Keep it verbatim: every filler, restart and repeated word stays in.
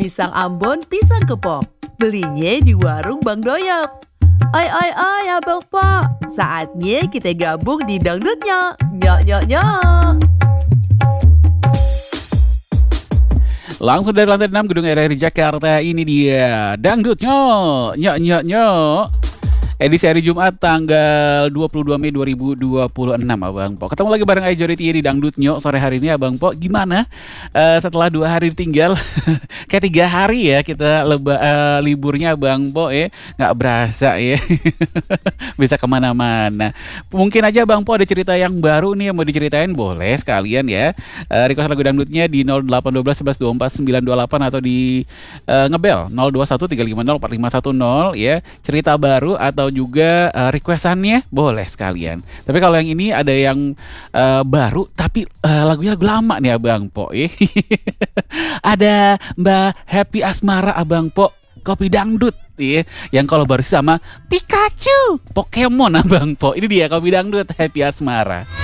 Pisang Ambon, pisang kepok. Belinya di warung Bang Doyok. Oi oi oi Abang Po, saatnya kita gabung di dangdutnya. Nyok nyok nyok. Langsung dari lantai enam Gedung R R I Jakarta, ini dia Dangdutnya. Nyok nyok nyok. Edisi hari Jumat tanggal dua puluh dua Mei dua ribu dua puluh enam, Abang Po. Ketemu lagi bareng Aijori di Dangdutnya sore hari ini, Abang Po. Gimana uh, setelah dua hari tinggal? Kayak tiga hari ya kita leba, uh, liburnya, Abang Po ya. Nggak berasa ya. Bisa kemana-mana. Mungkin aja Abang Po ada cerita yang baru nih yang mau diceritain, boleh sekalian ya. Uh, request lagu dangdutnya di nol delapan satu dua sebelas dua empat sembilan dua delapan atau di uh, ngebel nol dua satu tiga lima nol empat lima satu nol ya. Cerita baru atau juga uh, requestannya boleh sekalian. Tapi kalau yang ini ada yang uh, baru tapi uh, lagunya lagu lama nih, Abang Po ya. Ada Mbak Happy Asmara, Abang Po, Kopi Dangdut ya, yang kalau baru sama Pikachu Pokemon, Abang Po. Ini dia Kopi Dangdut Happy Asmara.